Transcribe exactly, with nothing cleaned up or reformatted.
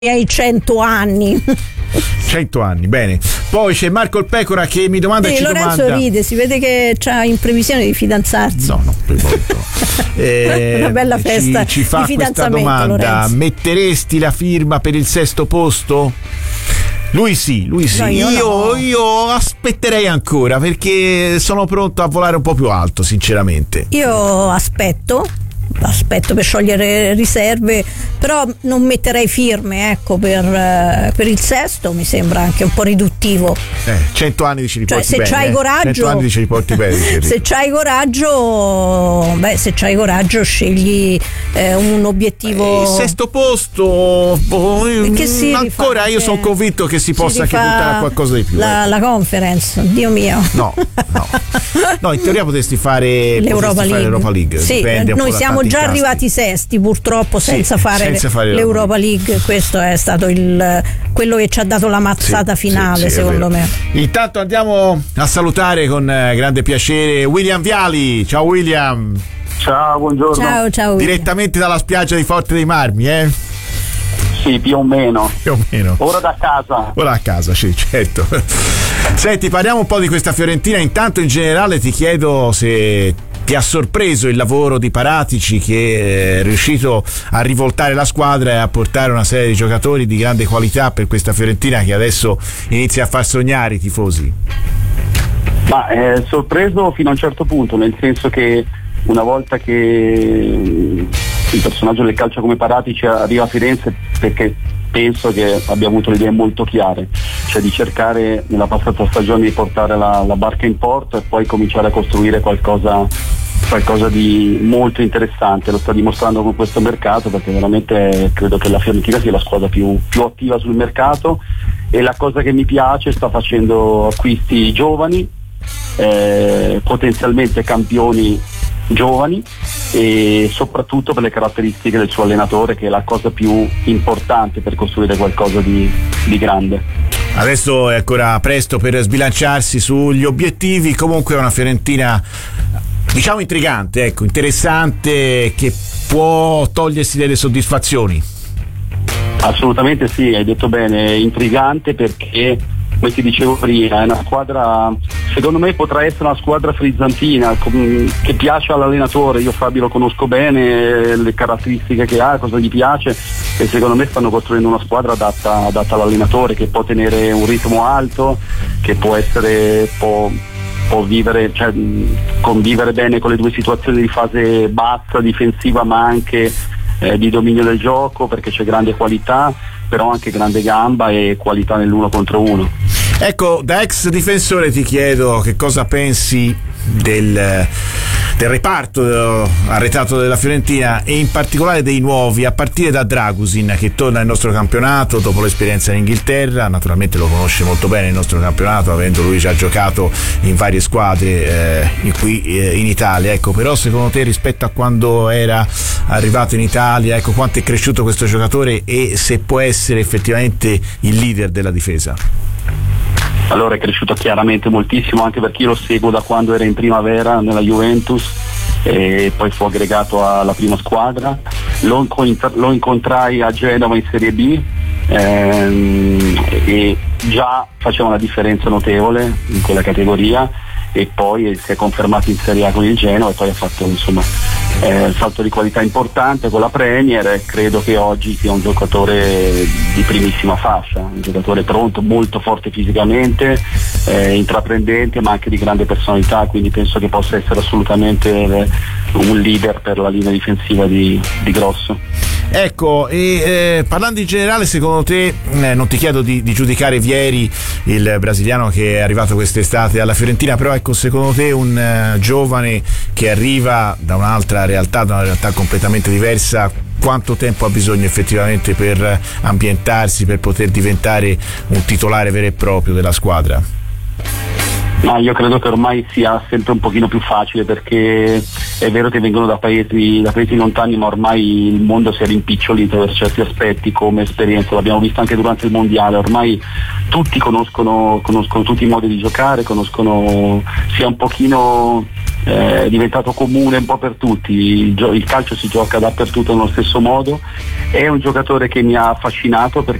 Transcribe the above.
ai cento anni. cento anni, bene. Poi c'è Marco il Pecora che mi domanda sì, e ci Lorenzo domanda. ride, si vede che c'ha in previsione di fidanzarsi. No, no, per molto. Eh, Una bella festa ci, ci fa di questa fidanzamento, domanda: Lorenzo. metteresti la firma per il sesto posto? Lui sì, lui sì. No, io io, no. io aspetterei ancora perché sono pronto a volare un po' più alto, sinceramente. Io aspetto aspetto per sciogliere riserve, però non metterei firme, ecco, per, eh, per il sesto mi sembra anche un po' riduttivo. Eh, cento anni ci riporti Cioè, se bene. c'hai eh. coraggio, cento anni ci riporti bene. se c'hai coraggio, beh, se c'hai coraggio scegli eh, un obiettivo. Il sesto posto, boh, Che si ancora rifà, io che sono convinto che si, si possa anche rifà puntare a qualcosa di più. La, eh. la conference, Dio mio. No, no. No, in teoria potresti fare L'Europa potresti fare League. l'Europa League. Sì, Dipende un noi po' da siamo tanti già incastri. arrivati sesti purtroppo Sì, senza fare, senza fare l'Europa League. Questo è stato il, quello che ci ha dato la mazzata Sì, finale, sì, sì, secondo me. Intanto andiamo a salutare con eh, grande piacere William Viali. Ciao William. Ciao, buongiorno. Ciao, ciao. Direttamente dalla spiaggia di Forte dei Marmi, eh? Sì, più o meno. Più o meno. Ora da casa. Ora a casa, sì, certo. Senti, parliamo un po' di questa Fiorentina. Intanto in generale ti chiedo se ti ha sorpreso il lavoro di Paratici, che è riuscito a rivoltare la squadra e a portare una serie di giocatori di grande qualità per questa Fiorentina che adesso inizia a far sognare i tifosi. Ma è sorpreso fino a un certo punto, nel senso che una volta che il personaggio del calcio come Paratici arriva a Firenze, perché penso che abbia avuto le idee molto chiare, cioè di cercare nella passata stagione di portare la, la barca in porto e poi cominciare a costruire qualcosa, qualcosa di molto interessante. Lo sta dimostrando con questo mercato, perché veramente credo che la Fiorentina sia la squadra più, più attiva sul mercato, e la cosa che mi piace, sta facendo acquisti giovani, eh, potenzialmente campioni giovani, e soprattutto per le caratteristiche del suo allenatore, che è la cosa più importante per costruire qualcosa di, di grande. Adesso è ancora presto per sbilanciarsi sugli obiettivi, comunque è una Fiorentina diciamo intrigante, ecco, interessante, che può togliersi delle soddisfazioni. Assolutamente sì, hai detto bene, intrigante perché, come ti dicevo prima, è una squadra, secondo me potrà essere una squadra frizzantina che piace all'allenatore. Io Fabio lo conosco bene, le caratteristiche che ha, cosa gli piace, e secondo me stanno costruendo una squadra adatta, adatta all'allenatore, che può tenere un ritmo alto, che può essere può, può vivere, cioè convivere bene con le due situazioni di fase bassa, difensiva, ma anche eh, di dominio del gioco, perché c'è grande qualità, però anche grande gamba e qualità nell'uno contro uno. Ecco, da ex difensore ti chiedo che cosa pensi del, del reparto arretrato della Fiorentina, e in particolare dei nuovi, a partire da Dragusin, che torna nel nostro campionato dopo l'esperienza in Inghilterra. Naturalmente lo conosce molto bene il nostro campionato, avendo lui già giocato in varie squadre eh, qui eh, in Italia. Ecco, però secondo te, rispetto a quando era arrivato in Italia, ecco, quanto è cresciuto questo giocatore e se può essere effettivamente il leader della difesa? Allora, è cresciuto chiaramente moltissimo, anche perché io lo seguo da quando era in primavera nella Juventus e poi fu aggregato alla prima squadra. Lo, incontr- lo incontrai a Genova in Serie B ehm, e già faceva una differenza notevole in quella categoria, e poi si è confermato in Serie A con il Genova, e poi ha fatto insomma eh, un salto di qualità importante con la Premier, e credo che oggi sia un giocatore di primissima fascia, un giocatore pronto, molto forte fisicamente, eh, intraprendente, ma anche di grande personalità, quindi penso che possa essere assolutamente un leader per la linea difensiva di, di Grosso. Ecco, e eh, parlando in generale, secondo te, eh, non ti chiedo di, di giudicare Vieri, il brasiliano che è arrivato quest'estate alla Fiorentina, però ecco, secondo te un uh, giovane che arriva da un'altra realtà, da una realtà completamente diversa, quanto tempo ha bisogno effettivamente per ambientarsi, per poter diventare un titolare vero e proprio della squadra? Ma io credo che ormai sia sempre un pochino più facile, perché è vero che vengono da paesi, da paesi lontani, ma ormai il mondo si è rimpicciolito per certi aspetti come esperienza, l'abbiamo visto anche durante il mondiale. Ormai tutti conoscono, conoscono tutti i modi di giocare, conoscono sia un pochino è diventato comune un po' per tutti, il, gio- il calcio si gioca dappertutto nello stesso modo, è un giocatore che mi ha affascinato perché